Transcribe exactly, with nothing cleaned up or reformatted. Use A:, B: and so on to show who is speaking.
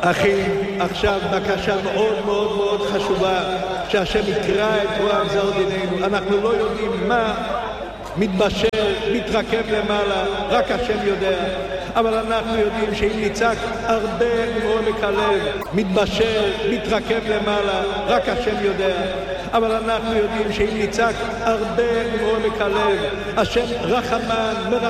A: אחי, עכשיו בקשה מאוד מאוד מאוד חשובה, שהשם יקרא את רוע גזר דיננו. אנחנו לא יודעים מה מתבשל, מתרכב למעלה, רק השם יודע. אבל אנחנו יודעים שאם נצעק הרבה מעומק הלב, מתבשל, מתרכב למעלה, רק השם יודע. אבל אנחנו יודעים שאם נצעק הרבה מעומק הלב, השם רחמן,